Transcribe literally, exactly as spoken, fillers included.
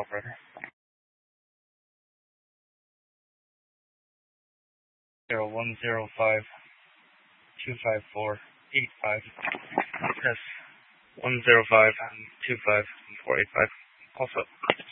operator. Zero one zero five two five four eight five. Yes. One zero five two five four eight five. Also.